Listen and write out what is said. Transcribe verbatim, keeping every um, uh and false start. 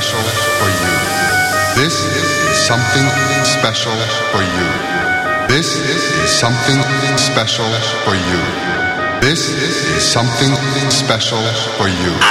special for you. This is something special for you. This is something special for you. This is something special for you.